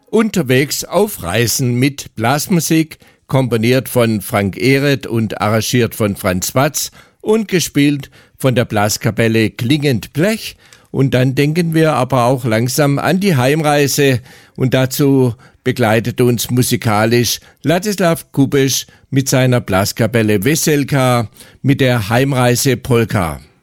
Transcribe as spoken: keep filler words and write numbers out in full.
Unterwegs auf Reisen mit Blasmusik, komponiert von Frank Ehret und arrangiert von Franz Watz und gespielt von der Blaskapelle Klingend Blech. Und dann denken wir aber auch langsam an die Heimreise und dazu begleitet uns musikalisch Ladislav Kubisch mit seiner Blaskapelle Veselka mit der Heimreise Polka.